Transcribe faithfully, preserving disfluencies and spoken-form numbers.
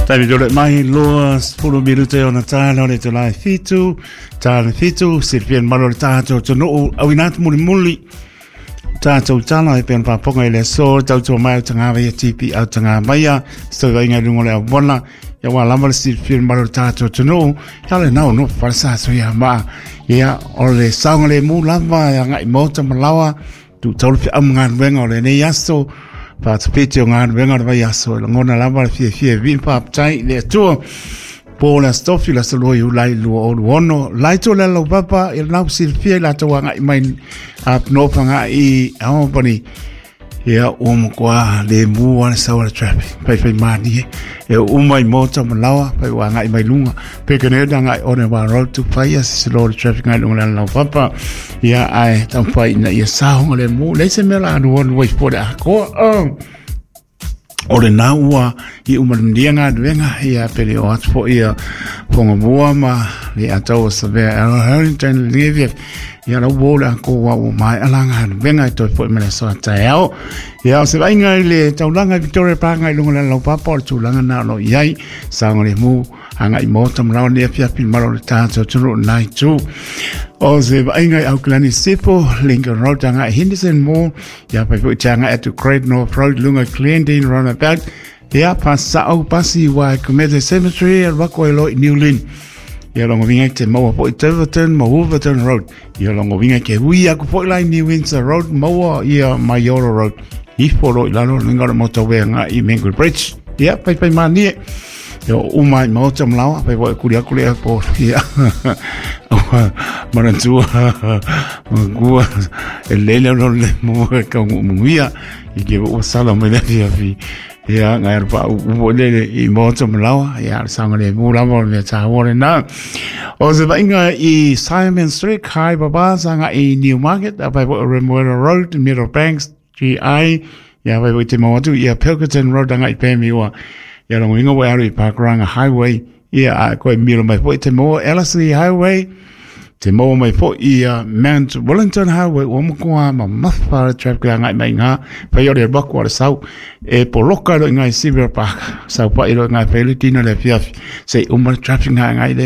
Tai dole mai lo spulu biru te ona tala le te lai fitu tala fitu sirpien malo tato to no awinat muli muli tato tala e pen pa ponga ile so tato mai tanga ve tipi au tanga maya so ga inga lungo le bona ya wa lama sirpien malo tato to no yale nau no farsa so ya ma ya ole saung le mu lava ya ngai mo ta malawa tu tol fi am ngan wenga le ne yaso pa tpiti ngan venga va yaso ngona lava fie fie vin pa tai le to po la stofi la solo yu lai lu o wono lai to la lo papa il nau sil fie la to nga mai ap no panga i a pani ya um kwa le mu wan sa wa traffic pai pai mani e um mai mota malawa pai wa nga mai lunga pe kene da nga on wa road to fire slow traffic nga lunga la papa ya ai tam pai na ya sa le mu le se me la no one way for da ko ore na ua i umarindia ngā duenga i a pere o atu po i a ponga mua ma le atau sa vea alo Harrington Leviev i a lau wola ko wa o mai alanga duenga i toi po i mele soa tae au i a o se vainga i le taulanga Victoria Park ngai lunga le lau papa o tūlanga na no iai sa ngore mu anga i mota mrao ni a pia pin maro le tātou tunu nai tū o se vainga i Auckland Sipo Lincoln Road anga i Henderson Mall i a pai po i tanga atu Great North Road lunga Glendine Roundabout i a pa sao pasi wa Community Cemetery a wako i lo i Newlyn i a longo vinga te maua po i Tiverton Wolverton Road i a longo vinga ke hui aku po i lai New Windsor Road maua i a Mayora Road i foro i lalo ngara motorway nga i Mangle Bridge i a pai pai manie yo umai mau cham lawa pai boy kulia kulia po ya marantua gua elele no le mo ka muia i ke o sala me le ya vi ya ngai pa u le i mau cham lawa ya sangale mu la mo me cha wo na o se vainga i Simon Street High Baba sanga i Newmarket pai boy Remuera Road Middlebanks G I ya pai boy te mo tu ya Pilkington Road ngai pe mi wa ya longo inga wa ari Parkranga Highway ia a koe miro mai po i te mo Ellerslie Highway te mo mai po i uh, Mount Wellington Highway o mokua ma mawhara traffic a ngai mai ngā pai ore bako ara sau e po loka ro ngai Sivera Park sau pa iro ngai pele tino le fiafi sei umar traffic ngā ngai le